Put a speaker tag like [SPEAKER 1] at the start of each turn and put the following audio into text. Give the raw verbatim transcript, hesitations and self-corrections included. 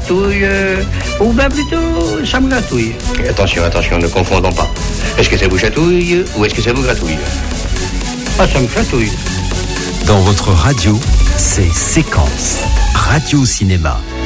[SPEAKER 1] chatouille, euh, ou bien plutôt, ça me gratouille.
[SPEAKER 2] Et attention, attention, ne confondons pas. Est-ce que ça vous chatouille ou est-ce que ça vous gratouille?
[SPEAKER 1] Ah, ça me chatouille.
[SPEAKER 3] Dans votre radio, c'est Séquence, Radio Cinéma.